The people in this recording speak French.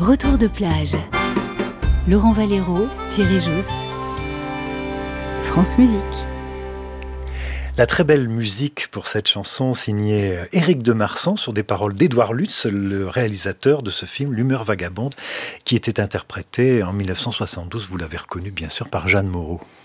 Retour de plage. Laurent Valero, Thierry Jousse, France Musique. La très belle musique pour cette chanson signée Éric de Marsan sur des paroles d'Édouard Lutz, le réalisateur de ce film L'humeur vagabonde, qui était interprété en 1972, vous l'avez reconnu bien sûr, par Jeanne Moreau.